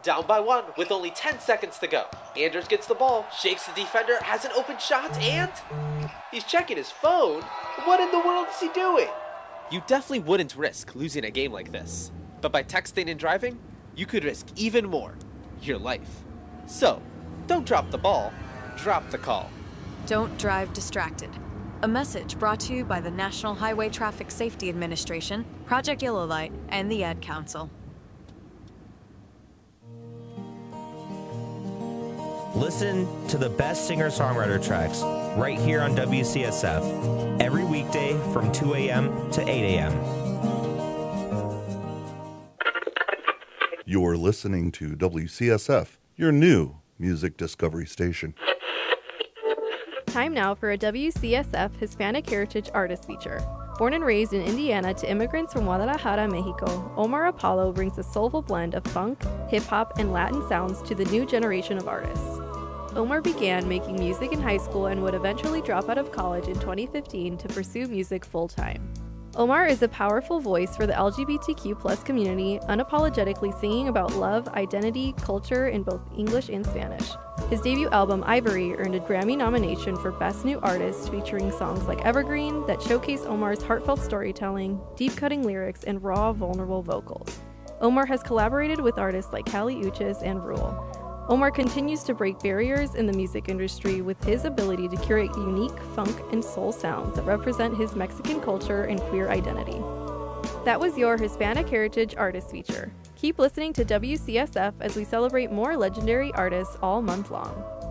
Down by one with only 10 seconds to go. Anders gets the ball, shakes the defender, has an open shot, and he's checking his phone. What in the world is he doing? You definitely wouldn't risk losing a game like this. But by texting and driving, you could risk even more, your life. So, don't drop the ball, drop the call. Don't drive distracted. A message brought to you by the National Highway Traffic Safety Administration, Project Yellow Light, and the Ad Council. Listen to the best singer-songwriter tracks right here on WCSF every weekday from 2 a.m. to 8 a.m. You're listening to WCSF, your new music discovery station. Time now for a WCSF Hispanic Heritage Artist feature. Born and raised in Indiana to immigrants from Guadalajara, Mexico, Omar Apollo brings a soulful blend of funk, hip-hop, and Latin sounds to the new generation of artists. Omar began making music in high school and would eventually drop out of college in 2015 to pursue music full-time. Omar is a powerful voice for the LGBTQ+ community, unapologetically singing about love, identity, culture in both English and Spanish. His debut album, Ivory, earned a Grammy nomination for Best New Artist, featuring songs like Evergreen that showcase Omar's heartfelt storytelling, deep-cutting lyrics, and raw, vulnerable vocals. Omar has collaborated with artists like Kali Uchis and Rule. Omar continues to break barriers in the music industry with his ability to curate unique funk and soul sounds that represent his Mexican culture and queer identity. That was your Hispanic Heritage Artist feature. Keep listening to WCSF as we celebrate more legendary artists all month long.